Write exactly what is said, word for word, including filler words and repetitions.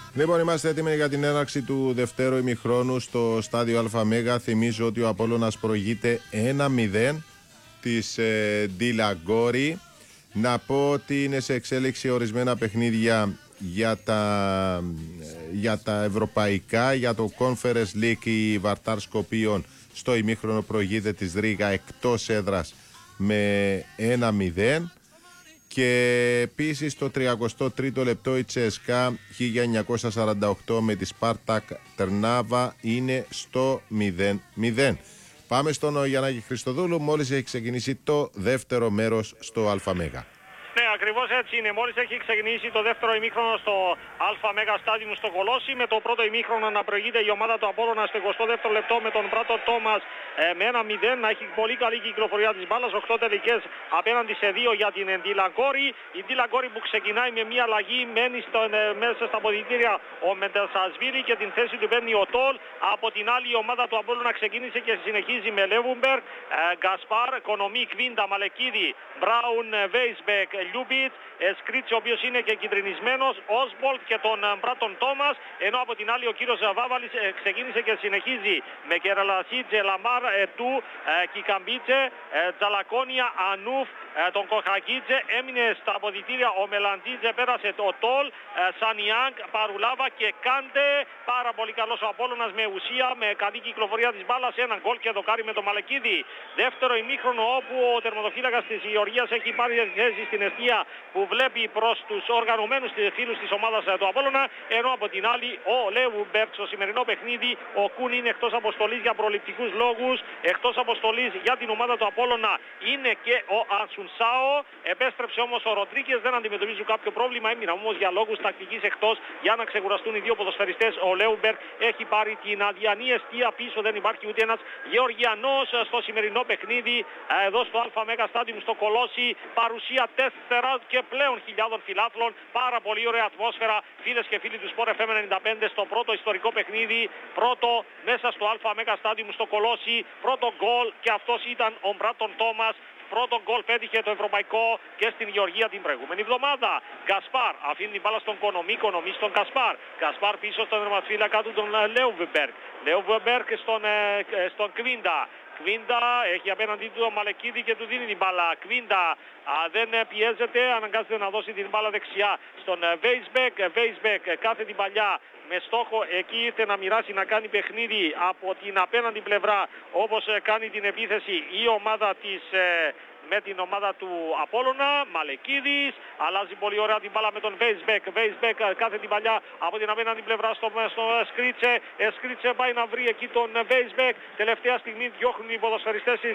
Λοιπόν, είμαστε έτοιμοι για την έναρξη του δευτέρου ημιχρόνου στο στάδιο ΑΜ. Θυμίζω ότι ο Απόλλωνας προηγείται ένα μηδέν της ε, Ντιλαγκόρη. Να πω ότι είναι σε εξέλιξη ορισμένα παιχνίδια για τα, για τα ευρωπαϊκά, για το Conference League. Η Βαρτάρ Σκοπίων στο ημίχρονο προηγείται της Ρίγα εκτός έδρας με ένα μηδέν. Και επίσης στο τριαντά τρίτο λεπτό η Τσέσκα χίλια εννιακόσια σαράντα οκτώ με τη Σπάρτακ Τερνάβα είναι στο μηδέν μηδέν. Πάμε στον Γιαννάκη Χριστοδούλου, μόλις έχει ξεκινήσει το δεύτερο μέρος στο ΑΜ. Ναι, ακριβώς έτσι είναι. Μόλις έχει ξεκινήσει το δεύτερο ημίχρονο στο ΑΜ Στάδιουμ στο Κολόσι, με το πρώτο ημίχρονο να προηγείται η ομάδα του Απόλλωνα στο εικοστό δεύτερο λεπτό με τον Μπράτον Τόμας ε, με ένα μηδέν, να έχει πολύ καλή κυκλοφορία της μπάλας, οκτώ τελικές απέναντι σε δύο για την Ντιλαγκόρη. Η Ντιλαγκόρη που ξεκινάει με μια αλλαγή, μένει στο, ε, μέσα στα αποδυτήρια ο Μεντελσασβίλη και την θέση του παίρνει ο Τόλ. Από την άλλη η ομάδα του Απόλλωνα ξεκίνησε και συνεχίζει με Λέβουμπερ, ε, Γκασπάρ, Κονομί, Κβίντα, Μαλεκίδη, Μπράουν, Βέισμπεκ, Λιούμπιτ, Σκρίτσι ο οποίος είναι και κυτρινισμένος, Όσμπολτ και τον Μπράτον Τόμας, ενώ από την άλλη ο κύριος Βάβαλης ξεκίνησε και συνεχίζει με Κεραλασίτζε, Λαμάρ, Του, Κικαμπίτζε, Τζαλακόνια, Ανούφ, τον Κοχακίτζε, έμεινε στα αποδυτήρια ο Μελαντζίτζε, πέρασε το Τόλ, Σανιάνγκ, Παρουλάβα και Κάντε. Πάρα πολύ καλός ο Απόλλωνας με ουσία, με καλή κυκλοφορία της μπάλας, ένα γκολ και δοκάρι με τον Μαλεκίδη. Δεύτερο ημίχρονο όπου ο τερματοφύλακας της Γεωργίας έχει πάρει θέση στην αιστεία που βλέπει προς τους οργανωμένους φίλους της ομάδας του Απόλλωνα, ενώ από την άλλη ο Λέβουμπερκ στο σημερινό παιχνίδι, ο Κούν είναι εκτός αποστολής για προληπτικούς λόγους, εκτός αποστολής για την ομάδα του Απόλλωνα είναι και ο Ασουνσάο, επέστρεψε όμως ο Ροντρίκες, δεν αντιμετωπίζουν κάποιο πρόβλημα, έμειναν όμως για λόγους τακτικής εκτός για να ξεκουραστούν οι δύο ποδοσφαιριστές. Ο Λέβουμπερκ έχει πάρει την αδιανή αιστεία πίσω, δεν υπάρχει ούτε ένας Γεωργιανός στο σημερινό παιχνίδι εδώ στο ΑΜ Στάδιουμ στο Κολόσι, παρουσία τέσσερα και πλέον χιλιάδων φιλάθλων, πάρα πολύ ωραία ατμόσφαιρα, φίλες και φίλοι του Sport εφ εμ ενενήντα πέντε στο πρώτο ιστορικό παιχνίδι, πρώτο μέσα στο ΑΜ Στάδιουμ στο Κολόσι, πρώτο γκολ και αυτός ήταν ο Μπράτον Τόμας. Πρώτο γκολ πέτυχε το ευρωπαϊκό και στην Γεωργία την προηγούμενη εβδομάδα. Γκασπάρ αφήνει την μπάλα στον Κονομί, Κονομί στον Γκασπάρ. Γκασπάρ πίσω στον τερματοφύλακα του τον Λέβουμπερκ. Λέβουμπερκ στον, ε, στον Κβίντα. Κβίντα έχει απέναντί του τον Μαλεκίδη και του δίνει την μπάλα. Κβίντα α, δεν πιέζεται, αναγκάζεται να δώσει την μπάλα δεξιά στον Βέισμπεκ. Βέισμπεκ κάθε την παλιά με στόχο εκεί ήρθε να μοιράσει, να κάνει παιχνίδι από την απέναντι πλευρά, όπως κάνει την επίθεση η ομάδα της ε, με την ομάδα του Απόλλωνα. Μαλεκίδης αλλάζει πολύ ωραία την μπάλα με τον Βέισμπεκ. Βέισμπεκ κάθε την παλιά από την απέναντι πλευρά στο, στο Σκρίτσε. Σκρίτσε πάει να βρει εκεί τον Βέισμπεκ. Τελευταία στιγμή διώχνουν οι ποδοσφαιριστές